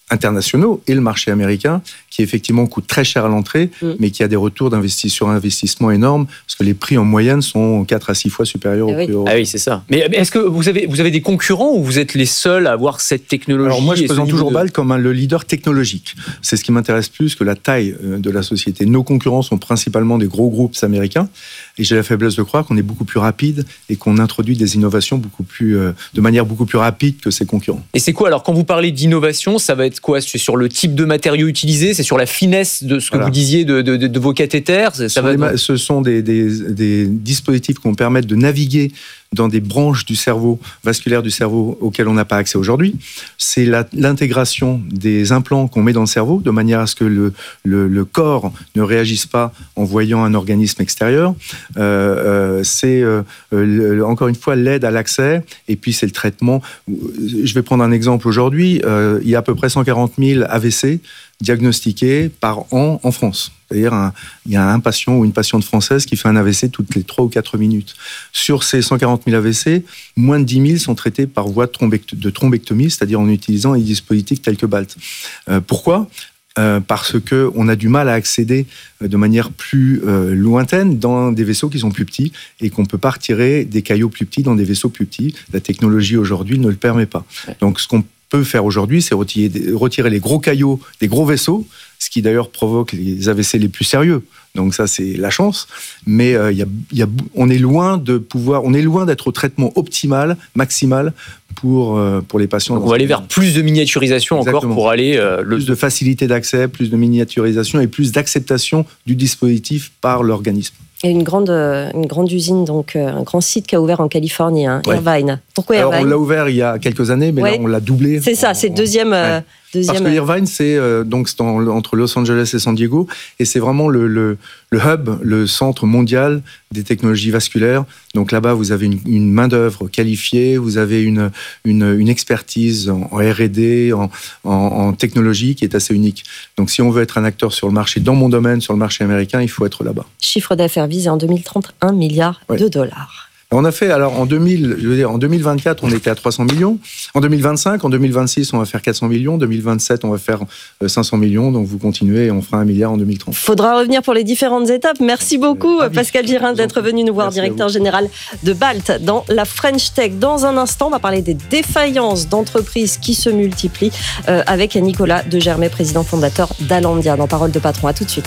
internationaux et le marché américain, qui effectivement coûte très cher à l'entrée, mais qui a des retours sur investissement énormes, parce que les prix en moyenne sont 4 à 6 fois supérieurs aux prix européens. Ah oui, c'est ça. Mais est-ce que vous avez des concurrents ou vous êtes les seuls à avoir cette technologie? Alors moi, je présente toujours BALT comme le leader technologique. C'est ce qui m'intéresse plus que la taille de la société. Nos concurrents sont principalement des gros groupes américains, et j'ai la faiblesse de croire qu'on est beaucoup plus rapide et qu'on introduit des innovations de manière beaucoup plus rapide que ses concurrents. Et c'est quoi alors, quand vous parlez d'innovation, ça va être quoi? C'est sur le type de matériaux utilisés, c'est sur la finesse de ce que vous disiez de vos cathéters? Ce sont des dispositifs qui vont permettre de naviguer dans des branches du cerveau, vasculaires du cerveau, auxquelles on n'a pas accès aujourd'hui. C'est l'intégration des implants qu'on met dans le cerveau, de manière à ce que le corps ne réagisse pas en voyant un organisme extérieur. C'est, encore une fois, l'aide à l'accès, et puis c'est le traitement. Je vais prendre un exemple aujourd'hui. Il y a à peu près 140 000 AVC diagnostiqués par an en France. C'est-à-dire, il y a un patient ou une patiente française qui fait un AVC toutes les 3 ou 4 minutes. Sur ces 140 000 AVC, moins de 10 000 sont traités par voie de thrombectomie, c'est-à-dire en utilisant des dispositifs tels que BALT. Pourquoi ? Parce qu'on a du mal à accéder de manière plus lointaine dans des vaisseaux qui sont plus petits et qu'on ne peut pas retirer des caillots plus petits dans des vaisseaux plus petits. La technologie aujourd'hui ne le permet pas. Donc ce qu'on peut faire aujourd'hui, c'est retirer les gros caillots des gros vaisseaux, ce qui d'ailleurs provoque les AVC les plus sérieux. Donc ça, c'est la chance. Mais on est loin d'être au traitement optimal, maximal pour les patients. Donc on va aller vers plus de miniaturisation. Exactement. Encore pour aller... Plus de facilité d'accès, plus de miniaturisation et plus d'acceptation du dispositif par l'organisme. Il y a une grande usine, donc un grand site qui a ouvert en Californie, Irvine. Pourquoi Irvine ? Alors on l'a ouvert il y a quelques années, mais là on l'a doublé. C'est ça, c'est deuxième. Parce que Irvine, c'est entre Los Angeles et San Diego, et c'est vraiment le hub, le centre mondial des technologies vasculaires. Donc là-bas, vous avez une main-d'œuvre qualifiée, vous avez une expertise en R&D, en technologie qui est assez unique. Donc si on veut être un acteur sur le marché, dans mon domaine, sur le marché américain, il faut être là-bas. Chiffre d'affaires visé en 2030, $1 milliard. On a fait, alors en 2024, on était à 300 millions. En 2025, en 2026, on va faire 400 millions. En 2027, on va faire 500 millions. Donc vous continuez et on fera 1 milliard en 2030. Faudra revenir pour les différentes étapes. Merci beaucoup, Pascal Girin, d'être venu nous voir, directeur général de BALT dans la French Tech. Dans un instant, on va parler des défaillances d'entreprises qui se multiplient avec Nicolas Degermet, président fondateur d'Alandia, dans Parole de Patron. À tout de suite.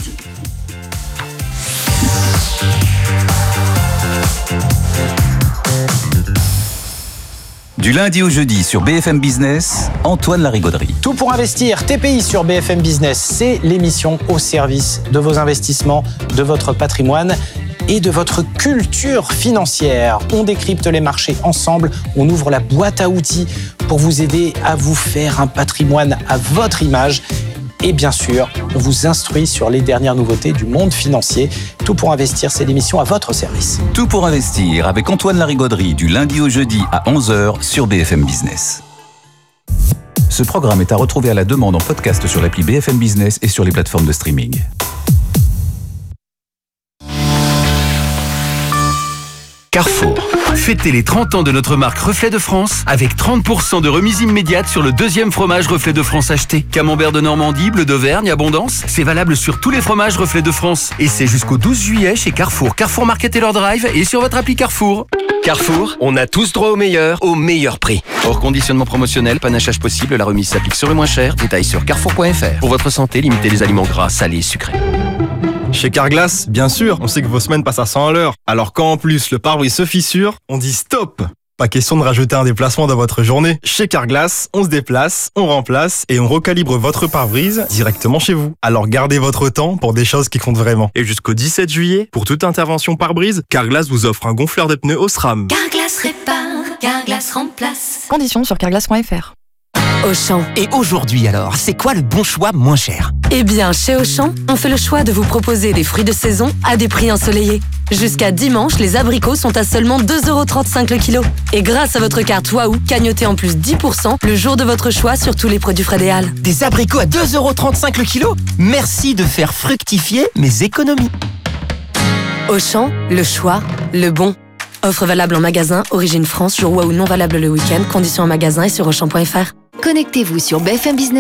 Du lundi au jeudi sur BFM Business, Antoine Larigauderie. Tout pour investir, TPI sur BFM Business, c'est l'émission au service de vos investissements, de votre patrimoine et de votre culture financière. On décrypte les marchés ensemble, on ouvre la boîte à outils pour vous aider à vous faire un patrimoine à votre image. Et bien sûr, on vous instruit sur les dernières nouveautés du monde financier. Tout pour investir, c'est l'émission à votre service. Tout pour investir avec Antoine Larigauderie du lundi au jeudi à 11h sur BFM Business. Ce programme est à retrouver à la demande en podcast sur l'appli BFM Business et sur les plateformes de streaming. Carrefour. Fêtez les 30 ans de notre marque Reflet de France avec 30% de remise immédiate sur le deuxième fromage Reflet de France acheté. Camembert de Normandie, bleu d'Auvergne, Abondance. C'est valable sur tous les fromages Reflet de France. Et c'est jusqu'au 12 juillet chez Carrefour, Carrefour Market et leur drive et sur votre appli Carrefour. Carrefour, on a tous droit au meilleur prix. Hors conditionnement promotionnel, panachage possible, la remise s'applique sur le moins cher. Détail sur carrefour.fr. Pour votre santé, limitez les aliments gras, salés et sucrés. Chez Carglass, bien sûr, on sait que vos semaines passent à 100 à l'heure. Alors quand en plus le pare-brise se fissure, on dit stop! Pas question de rajouter un déplacement dans votre journée. Chez Carglass, on se déplace, on remplace et on recalibre votre pare-brise directement chez vous. Alors gardez votre temps pour des choses qui comptent vraiment. Et jusqu'au 17 juillet, pour toute intervention pare-brise, Carglass vous offre un gonfleur de pneus Osram. Carglass répare, Carglass remplace. Conditions sur carglass.fr. Auchan. Et aujourd'hui alors, c'est quoi le bon choix moins cher ? Eh bien, chez Auchan, on fait le choix de vous proposer des fruits de saison à des prix ensoleillés. Jusqu'à dimanche, les abricots sont à seulement 2,35€ le kilo. Et grâce à votre carte Waouh, cagnotez en plus 10% le jour de votre choix sur tous les produits Frédéal. Des abricots à 2,35€ le kilo ? Merci de faire fructifier mes économies. Auchan, le choix, le bon. Offre valable en magasin, origine France, jour Waouh non valable le week-end, conditions en magasin et sur Auchan.fr. Connectez-vous sur BFM Business